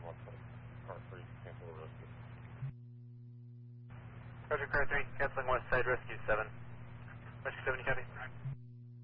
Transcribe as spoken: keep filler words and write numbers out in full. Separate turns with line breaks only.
Left side. Car three, cancel the rescue.
Roger, car three, canceling west side, rescue seven. Rescue seven, you copy?